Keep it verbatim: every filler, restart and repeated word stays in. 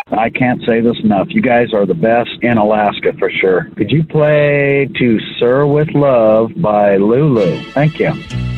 I can't say this enough. You guys are the best in Alaska for sure. Could you play To Sir With Love by Lulu? Thank you.